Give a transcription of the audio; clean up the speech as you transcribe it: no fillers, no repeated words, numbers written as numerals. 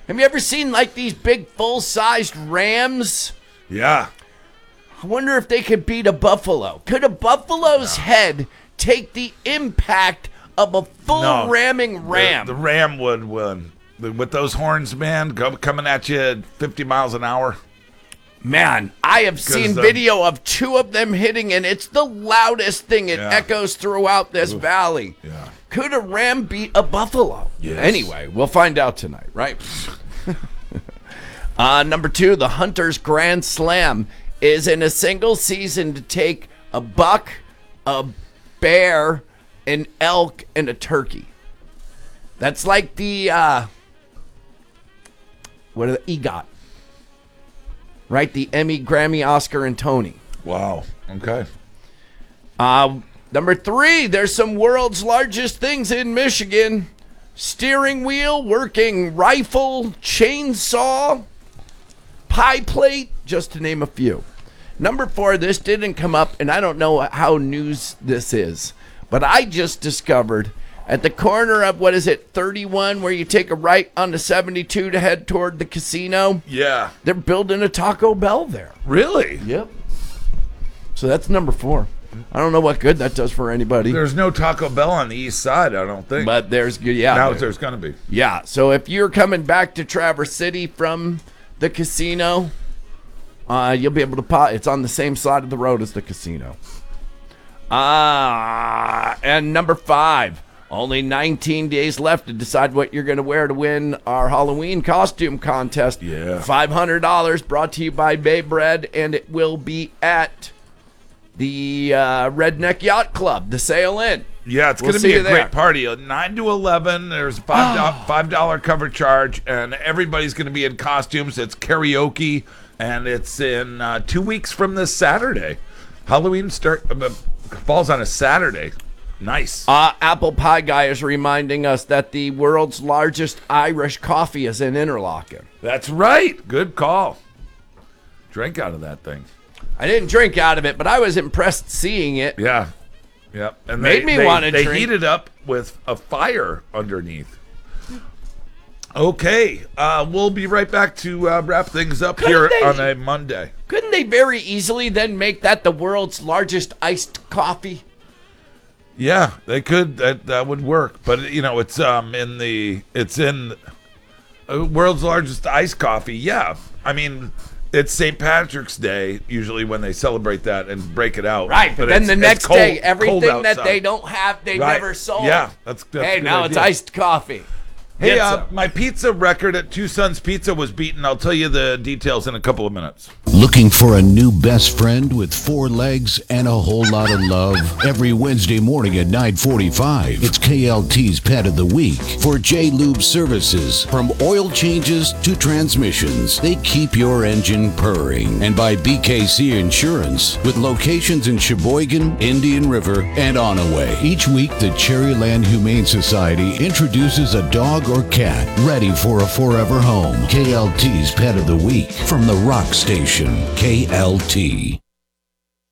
Have you ever seen like these big full-sized rams? Yeah. I wonder if they could beat a buffalo. Could a buffalo's head take the impact of a full ramming ram? The ram would win. With those horns, man, coming at you at 50 miles an hour. Man, I have seen video of two of them hitting, and it's the loudest thing. It echoes throughout this valley. Yeah. Could a ram beat a buffalo? Yes. Anyway, we'll find out tonight, right? Number 2, the Hunter's Grand Slam is in a single season to take a buck, a bear, an elk, and a turkey. That's like the EGOT. Right? The Emmy, Grammy, Oscar, and Tony. Wow. Okay. Number 3, there's some world's largest things in Michigan. Steering wheel, working rifle, chainsaw, pie plate, just to name a few. Number 4, this didn't come up, and I don't know how news this is, but I just discovered at the corner of, 31, where you take a right onto 72 to head toward the casino. Yeah. They're building a Taco Bell there. Really? Yep. So that's number 4. I don't know what good that does for anybody. There's no Taco Bell on the east side, I don't think. But there's, Now there's going to be. Yeah, so if you're coming back to Traverse City from the casino, you'll be able to pop. It's on the same side of the road as the casino. And number 5. Only 19 days left to decide what you're going to wear to win our Halloween costume contest. Yeah. $500 brought to you by Bay Bread, and it will be at the Redneck Yacht Club, the Sail Inn. Yeah, it's going to be a great party. 9 to 11, there's a $5 cover charge, and everybody's going to be in costumes. It's karaoke, and it's in 2 weeks from this Saturday. Halloween falls on a Saturday. Nice. Apple Pie Guy is reminding us that the world's largest Irish coffee is in Interlaken. That's right. Good call. Drink out of that thing. I didn't drink out of it, but I was impressed seeing it. Yeah. Yep. And Made me want to drink. They heat it up with a fire underneath. Okay. We'll be right back to wrap things up on a Monday. Couldn't they very easily then make that the world's largest iced coffee? Yeah, they could. That would work. But it's in world's largest iced coffee. Yeah, I mean, it's St. Patrick's Day usually when they celebrate that and break it out. Right, but then the next day, everything that they don't have, they right. never sold. Yeah, that's hey, now idea. It's iced coffee. Hey, my pizza record at Two Sons Pizza was beaten. I'll tell you the details in a couple of minutes. Looking for a new best friend with 4 legs and a whole lot of love? Every Wednesday morning at 9:45, it's KLT's Pet of the Week. For J-Lube Services, from oil changes to transmissions, they keep your engine purring. And by BKC Insurance, with locations in Sheboygan, Indian River, and Onaway. Each week, the Cherryland Humane Society introduces a dog or cat ready for a forever home. KLT's Pet of the Week from the Rock Station, KLT.